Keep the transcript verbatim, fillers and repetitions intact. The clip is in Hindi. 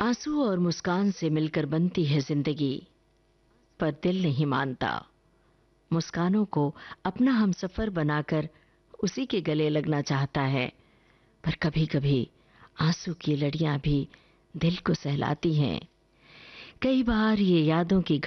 आंसू और मुस्कान से मिलकर बनती है जिंदगी, पर दिल नहीं मानता। मुस्कानों को अपना हमसफर बनाकर उसी के गले लगना चाहता है, पर कभी-कभी आंसू की लड़ियां भी दिल को सहलाती हैं। कई बार ये यादों की